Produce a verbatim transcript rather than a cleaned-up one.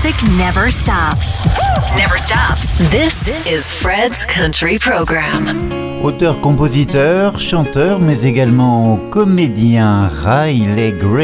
music never stops. Never stops. This is Fred's Country Program. Auteur, compositeur, chanteur, mais également comédien, Riley Grey